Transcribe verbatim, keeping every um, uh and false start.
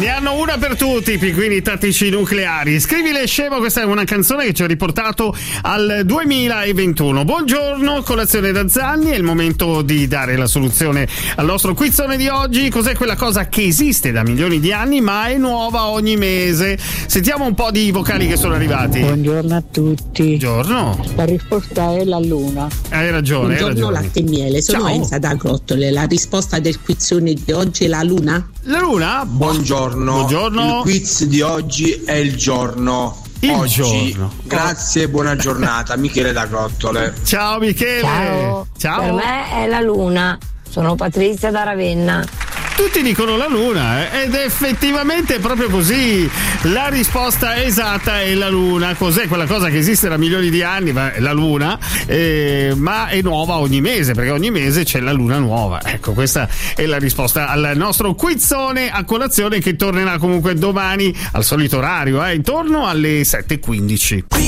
Ne hanno una per tutti, i pinguini tattici nucleari. Scrivile scemo, questa è una canzone che ci ha riportato al duemilaventuno. Buongiorno, colazione da Zanni, è il momento di dare la soluzione al nostro quizzone di oggi. Cos'è quella cosa che esiste da milioni di anni ma è nuova ogni mese? Sentiamo un po' di vocali che sono arrivati. Buongiorno a tutti. Buongiorno. La risposta è la luna. Hai ragione, hai Buongiorno ragione. latte e miele, sono Ciao. Enza da Grottole. La risposta del quizzone di oggi è la luna? La luna? Buongiorno. Buongiorno. Il quiz di oggi è il giorno. Il oggi. giorno. Grazie e buona giornata. Michele da Grottole. Ciao Michele. Ciao. Ciao. Per me è la luna. Sono Patrizia da Ravenna. Tutti dicono la luna eh? Ed è effettivamente proprio così. La risposta esatta è la luna. Cos'è quella cosa che esiste da milioni di anni? La luna, eh, ma è nuova ogni mese, perché ogni mese c'è la luna nuova. Ecco, questa è la risposta al nostro quizzone a colazione, che tornerà comunque domani al solito orario, eh, intorno alle sette e quindici.